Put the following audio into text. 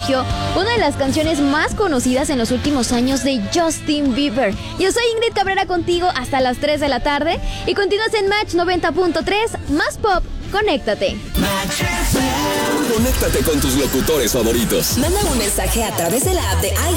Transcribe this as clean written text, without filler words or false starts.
eligió una de las canciones más conocidas en los últimos años de Justin Bieber. Yo soy Ingrid Cabrera contigo hasta las 3 de la tarde y continúas en Match 90.3, más pop, conéctate. Conéctate con tus locutores favoritos. Manda un mensaje a través de la app de